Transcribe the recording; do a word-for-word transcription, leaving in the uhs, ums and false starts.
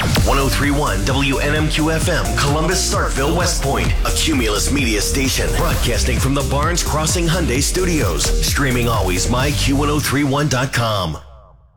ten thirty-one W N M Q F M, Columbus, Starkville, West Point. A Cumulus Media station. Broadcasting from the Barnes Crossing Hyundai Studios. Streaming always my Q ten thirty-one dot com.